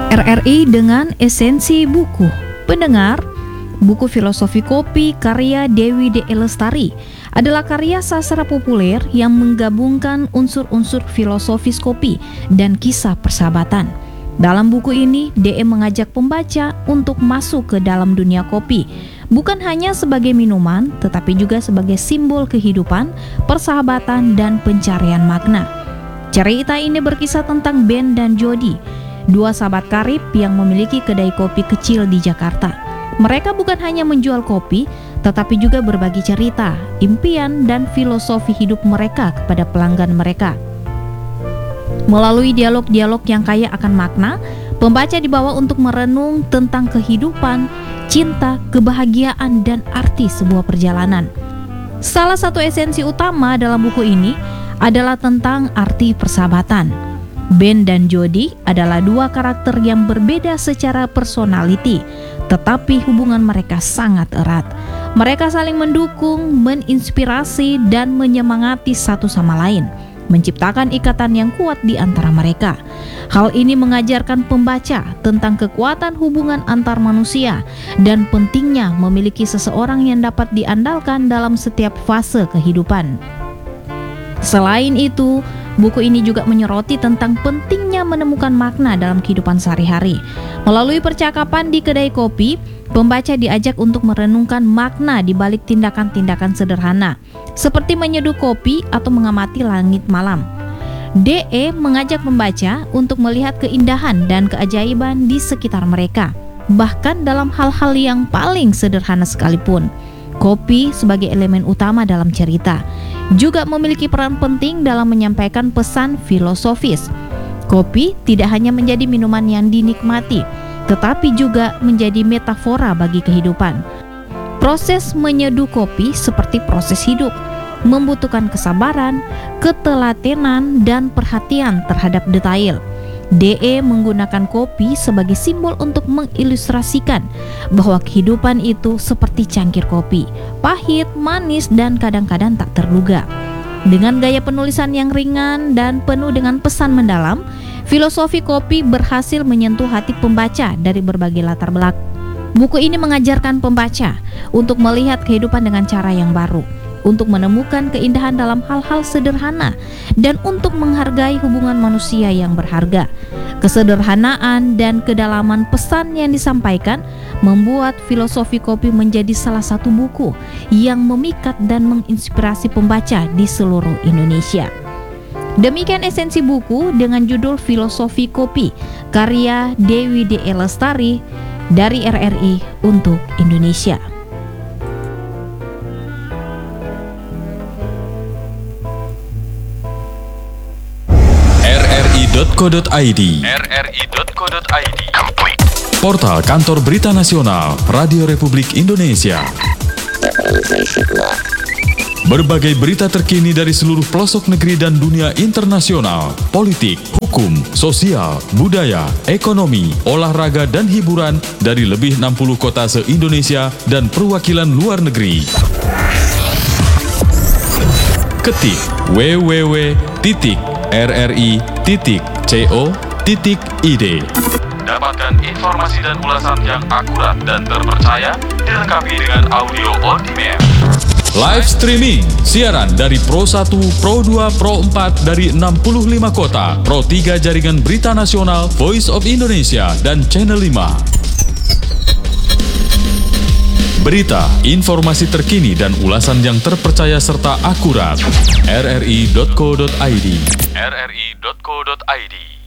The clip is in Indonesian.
RRI dengan esensi buku. Pendengar, buku Filosofi Kopi karya Dewi D. Lestari adalah karya sastra populer yang menggabungkan unsur-unsur filosofis kopi dan kisah persahabatan. Dalam buku ini, DE mengajak pembaca untuk masuk ke dalam dunia kopi, bukan hanya sebagai minuman, tetapi juga sebagai simbol kehidupan, persahabatan, dan pencarian makna. Cerita ini berkisah tentang Ben dan Jody, dua sahabat karib yang memiliki kedai kopi kecil di Jakarta. Mereka bukan hanya menjual kopi, tetapi juga berbagi cerita, impian, dan filosofi hidup mereka kepada pelanggan mereka. Melalui dialog-dialog yang kaya akan makna, pembaca dibawa untuk merenung tentang kehidupan, cinta, kebahagiaan, dan arti sebuah perjalanan. Salah satu esensi utama dalam buku ini adalah tentang arti persahabatan. Ben dan Jody adalah dua karakter yang berbeda secara personality, tetapi hubungan mereka sangat erat. Mereka saling mendukung, menginspirasi, dan menyemangati satu sama lain, menciptakan ikatan yang kuat di antara mereka. Hal ini mengajarkan pembaca tentang kekuatan hubungan antar manusia dan pentingnya memiliki seseorang yang dapat diandalkan dalam setiap fase kehidupan. Selain itu, buku ini juga menyoroti tentang pentingnya menemukan makna dalam kehidupan sehari-hari. Melalui percakapan di kedai kopi, pembaca diajak untuk merenungkan makna di balik tindakan-tindakan sederhana, seperti menyeduh kopi atau mengamati langit malam. DE mengajak pembaca untuk melihat keindahan dan keajaiban di sekitar mereka, bahkan dalam hal-hal yang paling sederhana sekalipun. Kopi sebagai elemen utama dalam cerita juga memiliki peran penting dalam menyampaikan pesan filosofis. Kopi tidak hanya menjadi minuman yang dinikmati, tetapi juga menjadi metafora bagi kehidupan. Proses menyeduh kopi seperti proses hidup, membutuhkan kesabaran, ketelatenan, dan perhatian terhadap detail. DE menggunakan kopi sebagai simbol untuk mengilustrasikan bahwa kehidupan itu seperti cangkir kopi, pahit, manis, dan kadang-kadang tak terduga. Dengan gaya penulisan yang ringan dan penuh dengan pesan mendalam, filosofi kopi berhasil menyentuh hati pembaca dari berbagai latar belakang. Buku ini mengajarkan pembaca untuk melihat kehidupan dengan cara yang baru, untuk menemukan keindahan dalam hal-hal sederhana, dan untuk menghargai hubungan manusia yang berharga. Kesederhanaan dan kedalaman pesan yang disampaikan membuat filosofi kopi menjadi salah satu buku yang memikat dan menginspirasi pembaca di seluruh Indonesia. Demikian esensi buku dengan judul Filosofi Kopi karya Dewi D. Lestari dari RRI untuk Indonesia. rri.co.id Portal Kantor Berita Nasional Radio Republik Indonesia. Berbagai berita terkini dari seluruh pelosok negeri dan dunia internasional, politik, hukum, sosial, budaya, ekonomi, olahraga, dan hiburan dari lebih 60 kota se-Indonesia dan perwakilan luar negeri. Ketik www.rri.co.id. Dapatkan informasi dan ulasan yang akurat dan terpercaya, dilengkapi dengan audio on demand. Live streaming, siaran dari Pro 1, Pro 2, Pro 4 dari 65 kota, Pro 3 Jaringan Berita Nasional, Voice of Indonesia, dan Channel 5. Berita, informasi terkini dan ulasan yang terpercaya serta akurat. rri.co.id rri.co.id